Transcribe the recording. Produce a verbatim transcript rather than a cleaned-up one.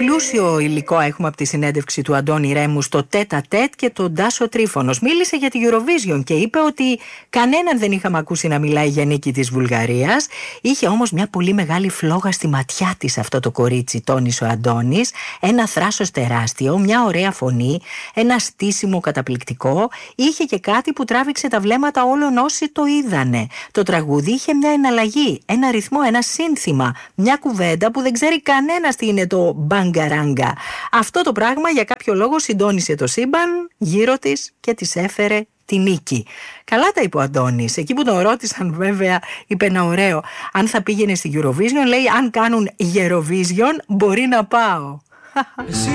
πλούσιο υλικό έχουμε από τη συνέντευξη του Αντώνη Ρέμου στο τέτα τέτ και τον Τάσο Τρίφωνος. Μίλησε για τη Eurovision και είπε ότι κανέναν δεν είχαμε ακούσει να μιλάει για νίκη της Βουλγαρίας. Είχε όμως μια πολύ μεγάλη φλόγα στη ματιά της αυτό το κορίτσι, τόνισε ο Αντώνης. Ένα θράσος τεράστιο, μια ωραία φωνή, ένα στήσιμο καταπληκτικό. Είχε και κάτι που τράβηξε τα βλέμματα όλων όσοι το είδανε. Το τραγούδι είχε μια εναλλαγή, ένα ρυθμό, ένα σύνθημα, μια κουβέντα που δεν ξέρει κανένας τι είναι το μπαγκαράγκα. Αυτό το πράγμα για κάποιο λόγο συντόνισε το σύμπαν γύρω της και της έφερε τη νίκη. Καλά τα είπε ο Αντώνης. Εκεί που τον ρώτησαν, βέβαια, είπε ένα ωραίο. Αν θα πήγαινε στη Eurovision, λέει, αν κάνουν Eurovision μπορεί να πάω.